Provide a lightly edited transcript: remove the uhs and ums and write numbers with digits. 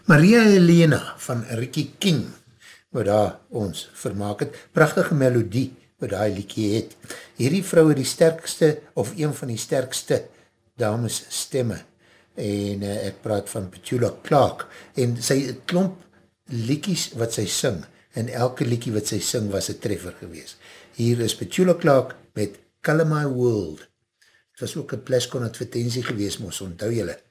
Maria Helena van Ricky King, wat daar ons vermaak het, prachtige melodie wat daar liekie het. Hierdie vrou het die sterkste, of een van die sterkste dames stemme, en ek praat van Petula Clark, en sy klomp liekies wat sy sing, en elke liekie wat sy sing was een treffer gewees. Hier is Petula Clark met Color My World. Het was ook een Plascon advertentie gewees, moes onthou julle.